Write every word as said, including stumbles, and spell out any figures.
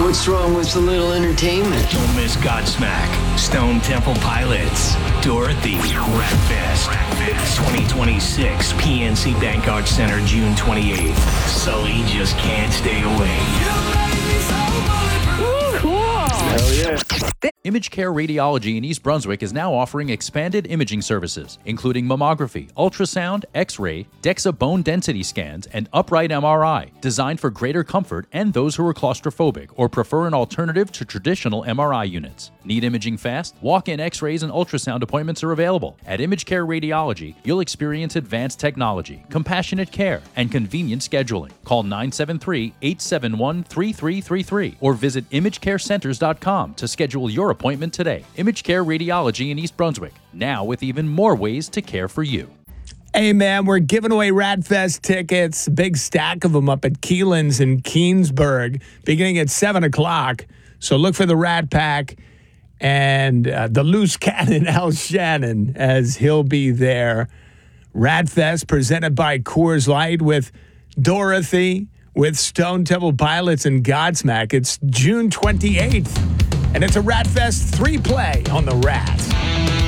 What's wrong with a little entertainment? Don't miss Godsmack, Stone Temple Pilots, Dorothy, Ratfest, twenty twenty-six, P N C Bank Arts Center, June twenty-eighth. Sully just can't stay away. Ooh, cool. Hell yeah. Image Care Radiology in East Brunswick is now offering expanded imaging services, including mammography, ultrasound, X-ray, DEXA bone density scans, and upright M R I, designed for greater comfort and those who are claustrophobic or prefer an alternative to traditional M R I units. Need imaging fast? Walk-in X-rays and ultrasound appointments are available. At Image Care Radiology, you'll experience advanced technology, compassionate care, and convenient scheduling. Call nine seven three, eight seven one, three three three three or visit image care centers dot com to schedule your appointment today. Image Care Radiology in East Brunswick, now with even more ways to care for you. Hey, man, we're giving away Ratfest tickets, big stack of them up at Keelan's in Keensburg, beginning at seven o'clock. So look for the Rat Pack and uh, the loose cannon, Al Shannon, as he'll be there. Ratfest presented by Coors Light with Dorothy, with Stone Temple Pilots and Godsmack. It's June twenty-eighth, and it's a Ratfest three play on the Rat.